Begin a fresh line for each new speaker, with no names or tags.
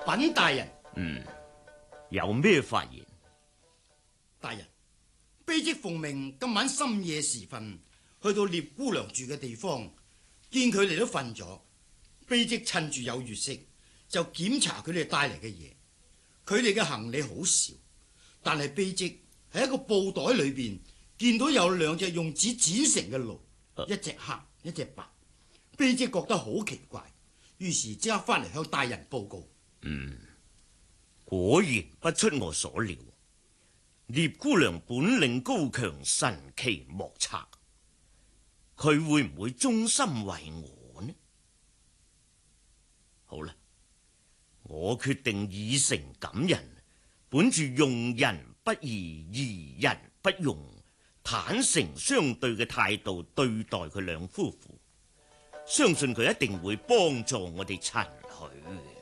稟大人。
有咩發言？
大人，卑職奉命今晚深夜時分去到聶姑娘住嘅地方，見佢哋都瞓咗，卑職趁住有月色就檢查佢哋帶嚟嘅嘢。佢哋嘅行李好少，但係卑職喺一個布袋裏邊見到有兩隻用紙剪成嘅驢，一隻黑一隻白。卑職覺得好奇怪，於是即刻翻嚟向大人報告。
果然不出我所料，聶姑娘本領高強，神奇莫測。佢會唔會忠心為我呢？好啦，我決定以誠感人，本住用人不疑，疑人不用，坦誠相對嘅態度對待佢兩夫婦，相信佢一定會幫助我哋陳許。